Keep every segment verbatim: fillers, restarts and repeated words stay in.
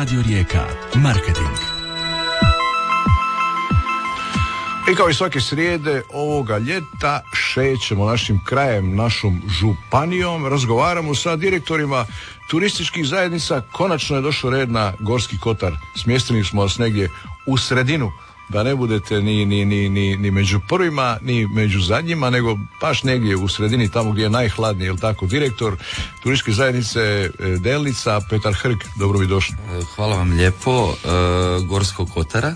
Radio Rijeka. Marketing. I kao i svake srijede ovoga ljeta šećemo našim krajem, našom županijom, razgovaramo sa direktorima turističkih zajednica. Konačno je došao red na Gorski kotar. Smjestili smo vas negdje u sredinu, da ne budete ni, ni, ni, ni, ni među prvima, ni među zadnjima, nego baš negdje u sredini, tamo gdje je najhladnije, jel tako? Direktor turističke zajednice Delnica, Petar Hrg, dobro bi došli. Hvala vam lijepo. E, Gorskog kotara.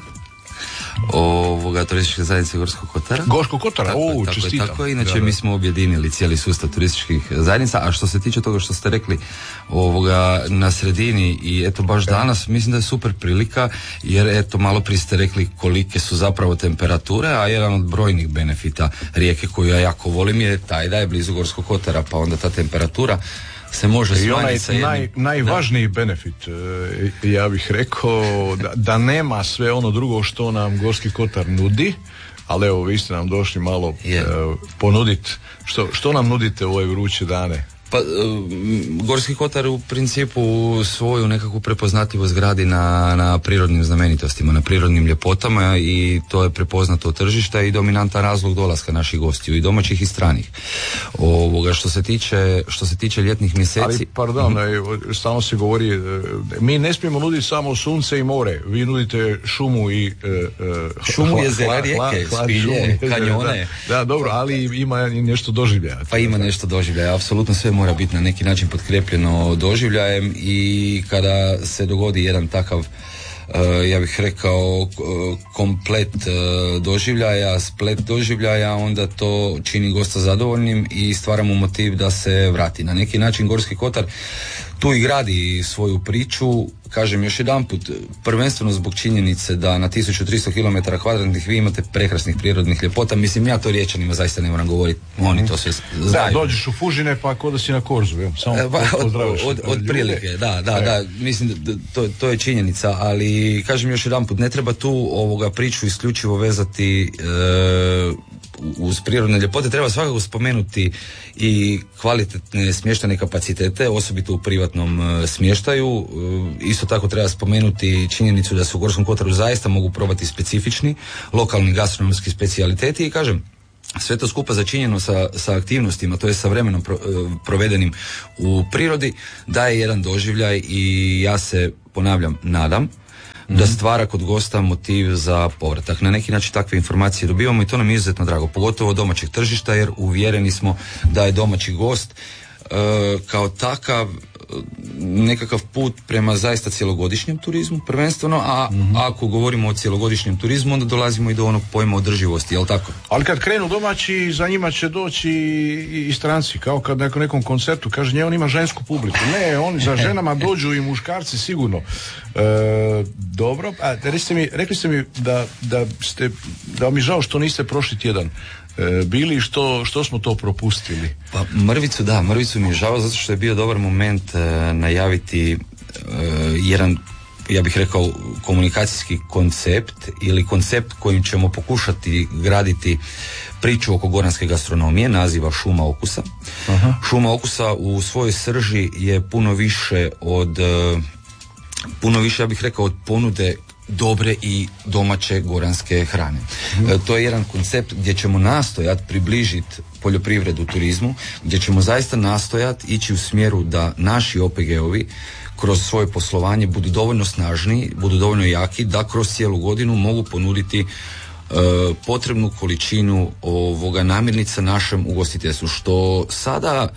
Ovoga turističke zajednice Gorskog kotara. Gorskog kotara, o, čestitam. Tako, inače da, da. mi smo objedinili cijeli sustav turističkih zajednica, a što se tiče toga što ste rekli ovoga na sredini i eto baš danas, mislim da je super prilika, jer eto malo prije ste rekli kolike su zapravo temperature, a jedan od brojnih benefita Rijeke koju ja jako volim je taj da je blizu Gorskog kotara, pa onda ta temperatura se može smanjiti sa jednim... Naj, najvažniji da. benefit, ja bih rekao, da, da nema sve ono drugo što nam Gorski kotar nudi, ali evo, vi ste nam došli malo yeah. uh, ponuditi. Što, što nam nudite u ove vruće dane? Pa, Gorski kotar u principu svoju nekakvu prepoznatljivost gradi na, na prirodnim znamenitostima, na prirodnim ljepotama i to je prepoznato od tržišta i dominantan razlog dolaska naših gostiju i domaćih i stranih. Ovoga, što se tiče, što se tiče ljetnih mjeseci... Ali, pardon, mm-hmm. stalno se govori, mi ne smijemo nuditi samo sunce i more, vi nudite šumu i... Uh, šumu, jezera, rijeke, spilje, kanjone. Da, da, dobro, ali ima i nešto doživljaja. Pa ima nešto doživljaja, apsolutno sve mora biti na neki način potkrepljeno doživljajem i kada se dogodi jedan takav uh, ja bih rekao uh, komplet uh, doživljaja, splet doživljaja, onda to čini gosta zadovoljnim i stvara mu motiv da se vrati. Na neki način Gorski kotar tu i gradi svoju priču, kažem još jedanput, prvenstveno zbog činjenice da na tisuću tristo kilometara kvadratnih vi imate prekrasnih prirodnih ljepota. Mislim, ja to Riječanima zaista ne moram govoriti, oni to sve znaju. Da, dođeš u Fužine pa kod da si na Korzu, jel? Samo e, ba, od, od, od prilike, da, da, da, mislim, da, to, to je činjenica, ali kažem još jedanput, ne treba tu ovoga priču isključivo vezati e, uz prirodne ljepote, treba svakako spomenuti i kvalitetne smještajne kapacitete, osobito u privatnom e, smještaju. E, isto tako treba spomenuti činjenicu da se u Gorskom kotaru zaista mogu probati specifični lokalni gastronomski specijaliteti i kažem, sve to skupa začinjeno sa, sa aktivnostima, to je sa vremenom pro, provedenim u prirodi, daje jedan doživljaj i ja se, ponavljam, nadam da stvara kod gosta motiv za povratak. Na neki način takve informacije dobivamo i to nam je izuzetno drago, pogotovo domaćeg tržišta, jer uvjereni smo da je domaći gost e, kao takav nekakav put prema zaista cjelogodišnjem turizmu prvenstveno, a mm-hmm. ako govorimo o cjelogodišnjem turizmu, onda dolazimo i do onog pojma održivosti, jel tako? Ali kad krenu domaći, za njima će doći i, i stranci, kao kad na nekom koncertu kaže, nje on ima žensku publiku. Ne, oni za ženama dođu i muškarci sigurno. E, dobro, a rekli mi, rekli ste mi da, da ste, da mi žao što niste prošli tjedan bili, što, što smo to propustili? Pa mrvicu, da, mrvicu mi je žao zato što je bio dobar moment e, najaviti e, jedan, ja bih rekao, komunikacijski koncept ili koncept kojim ćemo pokušati graditi priču oko goranske gastronomije, naziva Šuma okusa. Aha. Šuma okusa u svojoj srži je puno više od e, puno više, ja bih rekao, od ponude dobre i domaće goranske hrane. Mm. E, to je jedan koncept gdje ćemo nastojati približiti poljoprivredu turizmu, gdje ćemo zaista nastojati ići u smjeru da naši O P G-ovi kroz svoje poslovanje budu dovoljno snažni, budu dovoljno jaki, da kroz cijelu godinu mogu ponuditi e, potrebnu količinu ovoga namirnica našem ugostiteljstvu, što sada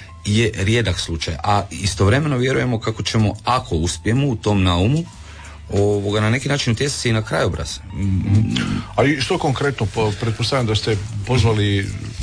je rijedak slučaj, a istovremeno vjerujemo kako ćemo, ako uspijemo u tom naumu, ovoga na neki način utjecati se i na krajobraz. Mm-hmm. Ali što konkretno, pretpostavljam da ste pozvali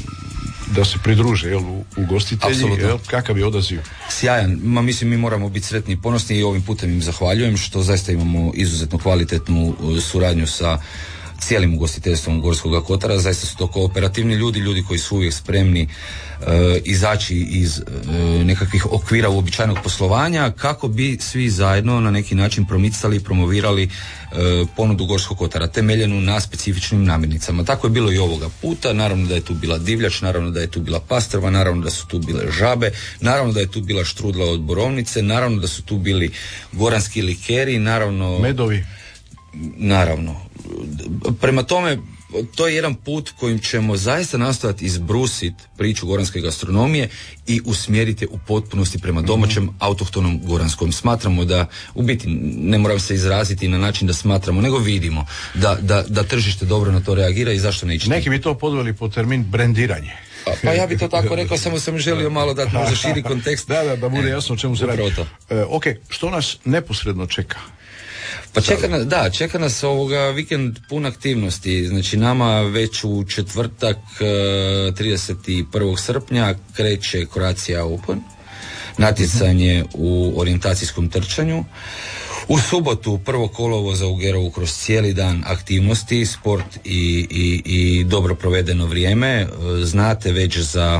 da se pridruže, jel, ugostitelji, jel, kakav je odaziv? Sjajan, ma mislim mi moramo biti sretni i ponosni i ovim putem im zahvaljujem što zaista imamo izuzetno kvalitetnu suradnju sa cijelim ugostiteljstvom Gorskog kotara. Zaista su to kooperativni ljudi, ljudi koji su uvijek spremni uh, izaći iz uh, nekakvih okvira uobičajenog poslovanja kako bi svi zajedno na neki način promicali i promovirali uh, ponudu Gorskog kotara temeljenu na specifičnim namirnicama. Tako je bilo i ovoga puta. Naravno da je tu bila divljač, naravno da je tu bila pastrva, naravno da su tu bile žabe, naravno da je tu bila štrudla od borovnice, naravno da su tu bili goranski likeri, naravno medovi. Naravno. Prema tome, to je jedan put kojim ćemo zaista nastojati izbrusiti priču goranske gastronomije i usmjeriti u potpunosti prema domaćem autohtonom goranskom. Smatramo da, u biti, ne moram se izraziti na način da smatramo, nego vidimo da, da, da tržište dobro na to reagira i zašto ne ići. Neki bi to podveli po termin brendiranje. Pa, pa ja bi to tako rekao, samo sam želio malo dati možda širi kontekst. Da, da, da bude jasno o čemu se radi. E, ok, što nas neposredno čeka? Pa čeka nas, da, čeka nas ovoga vikend pun aktivnosti. Znači nama već u četvrtak trideset prvog srpnja kreće Croatia Open, natjecanje u orijentacijskom trčanju. U subotu prvo kolovoza u Gerovu kroz cijeli dan aktivnosti, sport i, i, i dobro provedeno vrijeme. Znate već za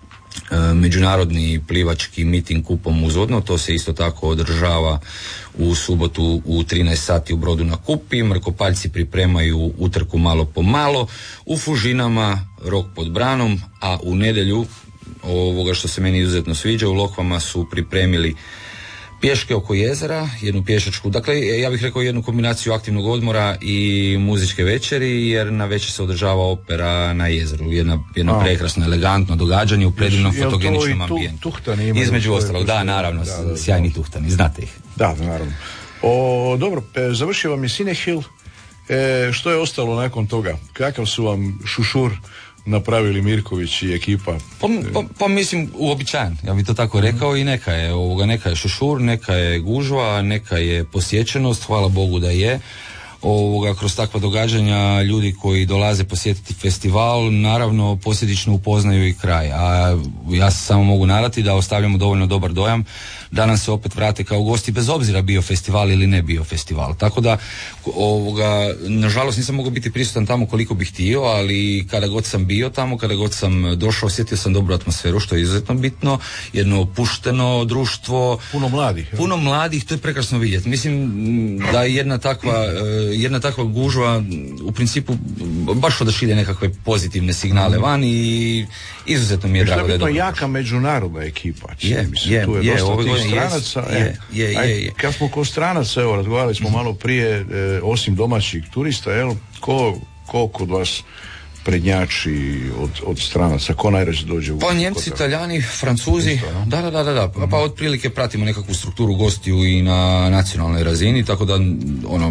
međunarodni plivački miting kupom uzvodno, to se isto tako održava u subotu u trinaest sati u Brodu na Kupi. Mrkopaljci pripremaju utrku malo po malo, u Fužinama rok pod branom, a u nedjelju, ovoga što se meni izuzetno sviđa, u Lokvama su pripremili pješke oko jezera, jednu pješačku, dakle ja bih rekao jednu kombinaciju aktivnog odmora i muzičke večeri, jer na večer se održava opera na jezeru, jedna, jedno prekrasno, elegantno događanje u predivnom fotogeničnom ambijentu. Između ostalog, da, naravno, da, da, sjajni tuhtani, znate ih. Da, naravno. O, dobro, e, završio vam je Cinehil, e, što je ostalo nakon toga? Kakav su vam šušur napravili Mirković i ekipa? Pa, pa, pa mislim uobičajen, ja bih to tako rekao, i neka je ovoga, neka je šušur, neka je gužva, neka je posjećenost, hvala Bogu da je. Ovoga, kroz takva događanja ljudi koji dolaze posjetiti festival naravno posljedično upoznaju i kraj, a ja se samo mogu nadati da ostavljamo dovoljno dobar dojam da nam se opet vrate kao gosti bez obzira bio festival ili ne bio festival. Tako da ovoga, nažalost nisam mogao biti prisutan tamo koliko bih htio, ali kada god sam bio tamo, kada god sam došao, osjetio sam dobru atmosferu, što je izuzetno bitno, jedno opušteno društvo, puno mladih, ja. puno mladih, to je prekrasno vidjeti. Mislim da jedna takva jedna takva gužva u principu baš odašilje nekakve pozitivne signale van i izuzetno mi je drago da je dobro. Jaka međunarodna ekipa. Je, je, tu je, je, dosta tih stranaca. Je, je, je, je. Kad smo kod stranaca, evo, razgovarali smo malo prije, e, osim domaćih turista, evo, ko, ko kod vas prednjači od, od stranaca, ko najrađe dođe u... Pa Njemci, Italijani, Francuzi, Isto, no? da, da, da, da, da. Pa, pa otprilike pratimo nekakvu strukturu gostiju i na nacionalnoj razini, tako da, ono,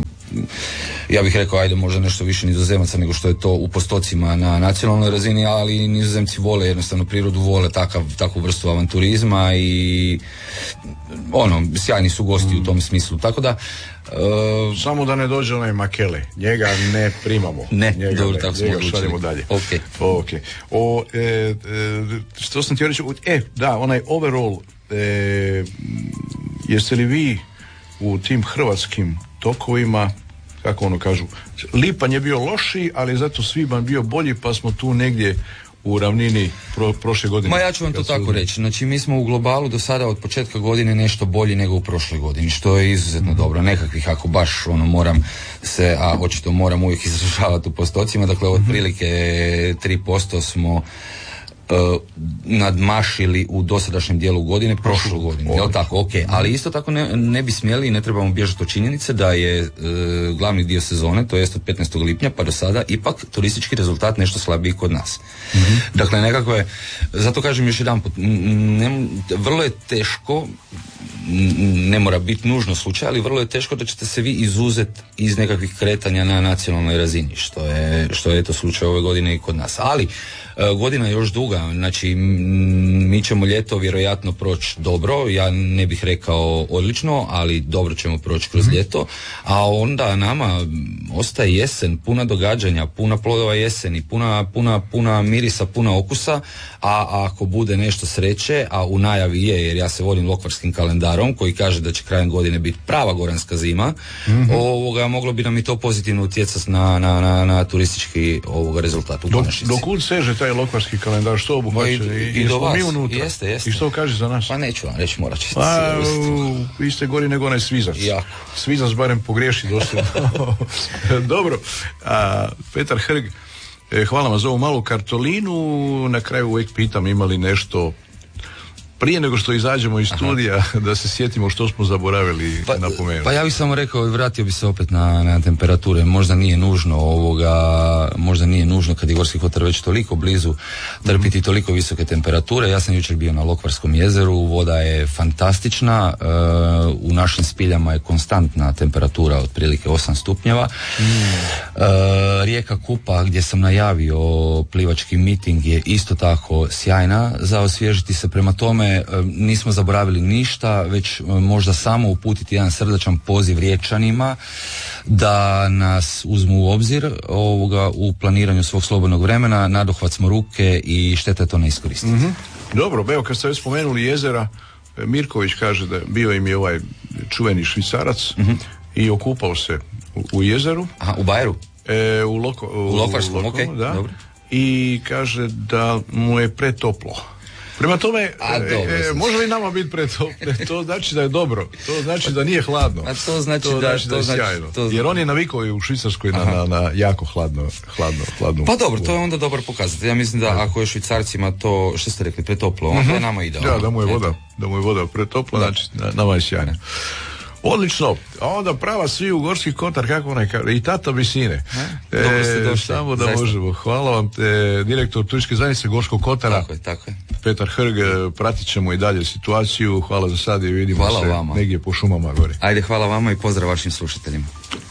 ja bih rekao, ajde, možda nešto više Nizozemaca nego što je to u postocima na nacionalnoj razini, ali Nizozemci vole jednostavno prirodu, vole takav, takvu vrstu avanturizma i ono, sjajni su gosti mm. u tom smislu, tako da uh, samo da ne dođe onaj Makele, njega ne primamo. Ne, njega, dobro, tako smo odlučili. Dalje. Okay. Okay. O, e, e, što sam ti reći, e, da, onaj overall, e, jeste li vi u tim hrvatskim tokovima, kako ono kažu, lipanj je bio lošiji, ali zato svibanj bio bolji, pa smo tu negdje u ravnini pro, prošle godine. Ma ja ću vam to tako reći. Znači mi smo u globalu do sada od početka godine nešto bolji nego u prošloj godini, što je izuzetno mm. dobro. Nekakvih, ako baš ono moram se, a očito moram uvijek izražavati u postocima, dakle otprilike tri posto smo Uh, nadmašili u dosadašnjem dijelu godine prošlu godinu, jel tako, ok, ali isto tako ne, ne bi smjeli i ne trebamo bježati od činjenice da je uh, glavni dio sezone, to jest od petnaestog lipnja pa do sada, ipak turistički rezultat nešto slabiji kod nas. Mm-hmm. Dakle, nekako je, zato kažem još jedanput, ne, vrlo je teško, ne mora biti nužno slučaj, ali vrlo je teško da ćete se vi izuzeti iz nekakvih kretanja na nacionalnoj razini, što je, što je to slučaj ove godine i kod nas. Ali godina je još duga, znači mi ćemo ljeto vjerojatno proći dobro, ja ne bih rekao odlično, ali dobro ćemo proći kroz mm-hmm. ljeto, a onda nama ostaje jesen, puna događanja, puna plodova jeseni, puna, puna, puna mirisa, puna okusa, a ako bude nešto sreće, a u najavi je, jer ja se volim lokvarskim kalendarom starom, koji kaže da će krajem godine biti prava goranska zima, mm-hmm. ovoga, moglo bi nam i to pozitivno utjecati na, na, na, na turistički ovoga rezultat u konačnici. Do kud seže taj lokvarski kalendar, što obuhvaća? I, i, i do vas, jeste, jeste. I što kaže za nas? Pa neću vam reći, morat ćete pa, vi ste gori nego onaj Svizac. Jako. Svizac barem pogriješi dosljedno. Dobro, a, Petar Hrg, hvala vam za ovu malu kartolinu. Na kraju uvijek pitam ima li nešto prije nego što izađemo iz studija. Aha. Da se sjetimo što smo zaboravili pa, napomenuti. Pa ja bih samo rekao i vratio bi se opet na, na temperature. Možda nije nužno ovoga, možda nije nužno kad je Gorski kotar već toliko blizu trpiti mm-hmm. toliko visoke temperature. Ja sam jučer bio na Lokvarskom jezeru, voda je fantastična, e, u našim spiljama je konstantna temperatura otprilike osam stupnjeva. Mm. E, rijeka Kupa gdje sam najavio plivački miting je isto tako sjajna za osvježiti se. Prema tome nismo zaboravili ništa, već možda samo uputiti jedan srdačan poziv Riječanima da nas uzmu u obzir ovoga, u planiranju svog slobodnog vremena, nadohvat smo ruke i šteta je to ne iskoristiti. Mm-hmm. Dobro, evo kad ste već spomenuli jezera, Mirković kaže da bio im je ovaj čuveni Švicarac mm-hmm. i okupao se u, u jezeru. Aha, u Bajeru? E, u, loko, u, u Lokvarskom, ok, da, dobro. I kaže da mu je pretoplo. Prema tome, A, dobro, e, može li nama biti pretoplo? To znači da je dobro. To znači da nije hladno. A to znači to da, znači da je to sjajno. Znači, to... Jer on je navikao i u Švicarskoj na, na, na jako hladno, hladno, hladno. Pa dobro, to je onda dobar pokazatelj. Ja mislim da ne. Ako je Švicarcima to, što ste rekli, pretoplo, onda mm-hmm. je nama ide. Da, da mu je voda, da mu je voda pretopla, da. Znači nama je sjajno. Odlično, a onda prava svi u Gorski kotar, kako onaj kaže, i tata visine. E, Dobro ste došli. Samo da zaista. Možemo. Hvala vam, te, direktor turističke zajednice Gorskog kotara. Tako je, tako je. Petar Hrg, pratit ćemo i dalje situaciju. Hvala za sad i vidimo hvala se vama. Negdje po šumama gore. Ajde, hvala vama i pozdrav vašim slušateljima.